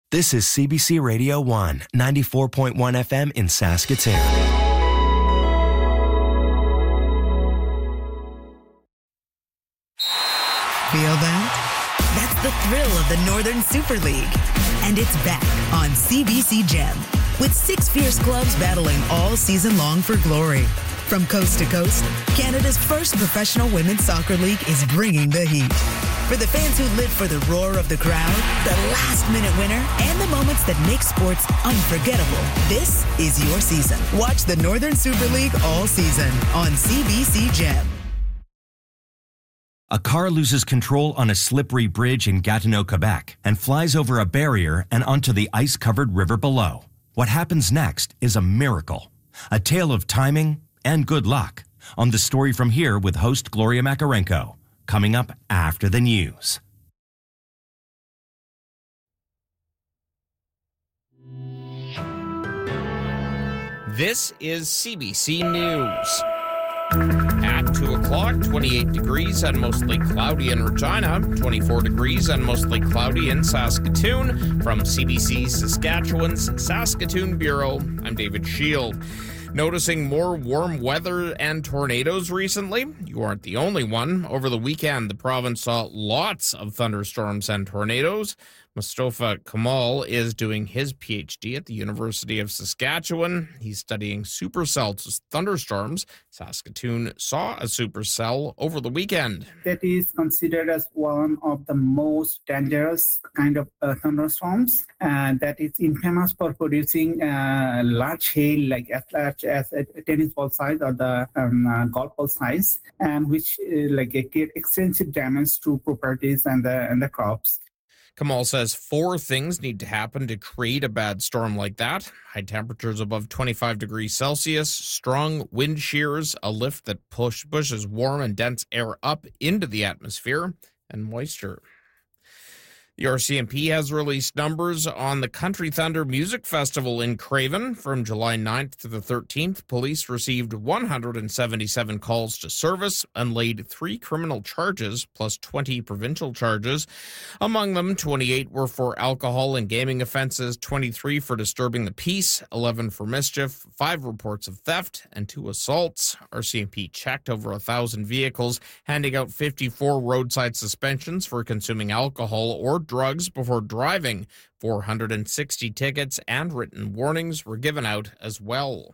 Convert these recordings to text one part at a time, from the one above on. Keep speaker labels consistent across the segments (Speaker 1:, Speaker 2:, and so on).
Speaker 1: This is CBC Radio 1, 94.1 FM in Saskatoon.
Speaker 2: Feel that? That's the thrill of the Northern Super League. And it's back on CBC Gem, with 6 fierce clubs battling all season long for glory. From coast to coast, Canada's first professional women's soccer league is bringing the heat. For the fans who live for the roar of the crowd, the last-minute winner, and the moments that make sports unforgettable, this is your season. Watch the Northern Super League all season on CBC Gem.
Speaker 1: A car loses control on a slippery bridge in Gatineau, Quebec, and flies over a barrier and onto the ice-covered river below. What happens next is a miracle, a tale of timing and good luck. On The Story From Here with host Gloria Makarenko, coming up after the news.
Speaker 3: This is CBC News. At 2 o'clock, 28 degrees and mostly cloudy in Regina, 24 degrees and mostly cloudy in Saskatoon. From CBC Saskatchewan's Saskatoon Bureau, I'm David Shield. Noticing more warm weather and tornadoes recently? You aren't the only one. Over the weekend, the province saw lots of thunderstorms and tornadoes. Mustafa Kamal is doing his PhD at the University of Saskatchewan. He's studying supercell thunderstorms. Saskatoon saw a supercell over the weekend.
Speaker 4: That is considered as one of the most dangerous kind of thunderstorms, and that is infamous for producing large hail, like as large as a tennis ball size or the golf ball size, and which create extensive damage to properties and the crops.
Speaker 3: Kamal says 4 things need to happen to create a bad storm like that. High temperatures above 25 degrees Celsius, strong wind shears, a lift that pushes warm and dense air up into the atmosphere, and moisture. The RCMP has released numbers on the Country Thunder Music Festival in Craven. From July 9th to the 13th, police received 177 calls to service and laid 3 criminal charges, plus 20 provincial charges. Among them, 28 were for alcohol and gaming offenses, 23 for disturbing the peace, 11 for mischief, 5 reports of theft, and 2 assaults. RCMP checked over 1,000 vehicles, handing out 54 roadside suspensions for consuming alcohol or drugs before driving. 460 tickets and written warnings were given out as well.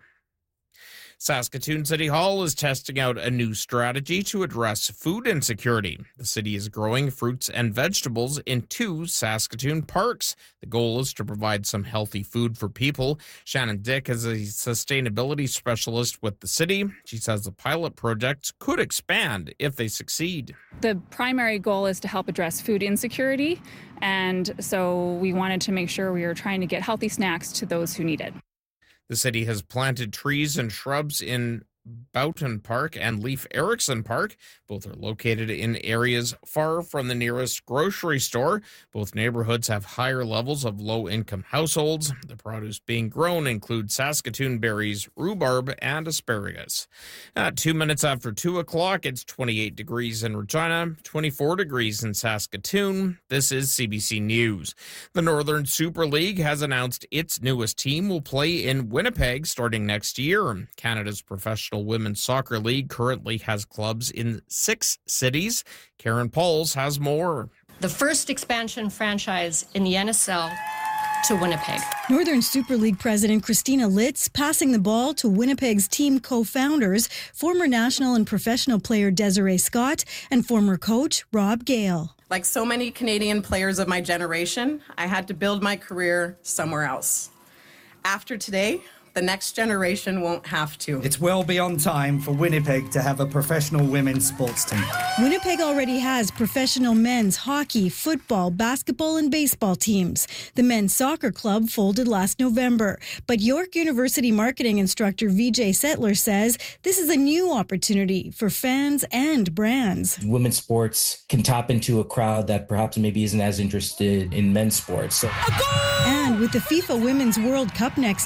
Speaker 3: Saskatoon City Hall is testing out a new strategy to address food insecurity. The city is growing fruits and vegetables in 2 Saskatoon parks. The goal is to provide some healthy food for people. Shannon Dick is a sustainability specialist with the city. She says the pilot projects could expand if they succeed.
Speaker 5: The primary goal is to help address food insecurity, and so we wanted to make sure we were trying to get healthy snacks to those who need it.
Speaker 3: The city has planted trees and shrubs in Boughton Park and Leif Erikson Park. Both are located in areas far from the nearest grocery store. Both neighborhoods have higher levels of low-income households. The produce being grown includes Saskatoon berries, rhubarb, and asparagus. At 2 minutes after 2 o'clock, it's 28 degrees in Regina, 24 degrees in Saskatoon. This is CBC News. The Northern Super League has announced its newest team will play in Winnipeg starting next year. Canada's professional women's soccer league currently has clubs in 6 cities. Karen Pauls has more.
Speaker 6: The first expansion franchise in the NSL to Winnipeg.
Speaker 7: Northern Super League President Christina Litz passing the ball to Winnipeg's team co-founders, former national and professional player Desiree Scott and former coach Rob Gale.
Speaker 8: Like so many Canadian players of my generation, I had to build my career somewhere else. After today, the next generation won't have to.
Speaker 9: It's well beyond time for Winnipeg to have a professional women's sports team.
Speaker 7: Winnipeg already has professional men's hockey, football, basketball, and baseball teams. The men's soccer club folded last November, but York University marketing instructor Vijay Settler says this is a new opportunity for fans and brands.
Speaker 10: Women's sports can tap into a crowd that perhaps maybe isn't as interested in men's sports.
Speaker 7: And with the FIFA Women's World Cup next